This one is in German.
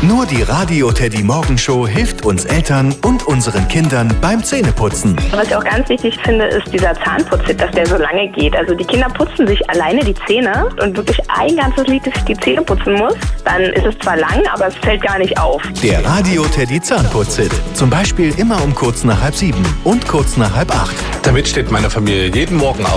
Nur die Radio Teddy Morgenshow hilft uns Eltern und unseren Kindern beim Zähneputzen. Was ich auch ganz wichtig finde, ist dieser Zahnputztipp, dass der so lange geht. Also die Kinder putzen sich alleine die Zähne und wirklich ein ganzes Lied sich die Zähne putzen muss. Dann ist es zwar lang, aber es fällt gar nicht auf. Der Radio Teddy Zahnputzhit. Zum Beispiel immer um kurz nach 6:30 und kurz nach 7:30. Damit steht meine Familie jeden Morgen auf.